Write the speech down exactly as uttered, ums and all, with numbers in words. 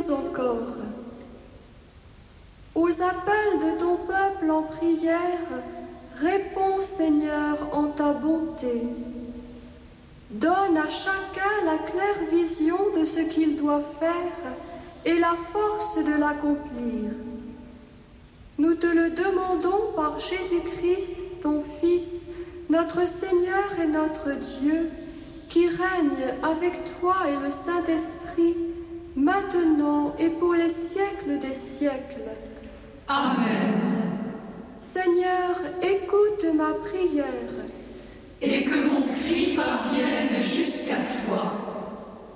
prions encore. Aux appels de ton peuple en prière, réponds, Seigneur, en ta bonté. Donne à chacun la claire vision de ce qu'il doit faire et la force de l'accomplir. Nous te le demandons par Jésus-Christ, ton Fils, notre Seigneur et notre Dieu, qui règne avec toi et le Saint-Esprit, maintenant et pour les siècles des siècles. Amen. Seigneur, écoute ma prière. Et que mon cri parvienne jusqu'à toi.